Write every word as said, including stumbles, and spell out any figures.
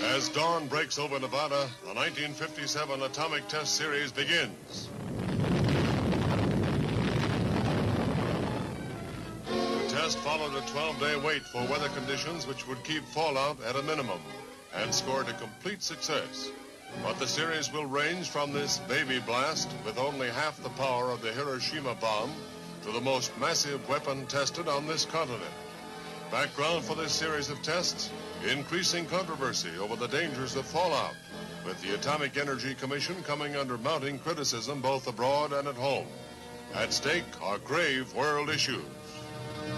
As dawn breaks over Nevada, the nineteen fifty-seven Atomic Test Series begins. The test followed a twelve-day wait for weather conditions which would keep fallout at a minimum and scored a complete success. But the series will range from this baby blast with only half the power of the Hiroshima bomb to the most massive weapon tested on this continent. Background for this series of tests, increasing controversy over the dangers of fallout, with the Atomic Energy Commission coming under mounting criticism both abroad and at home. At stake are grave world issues.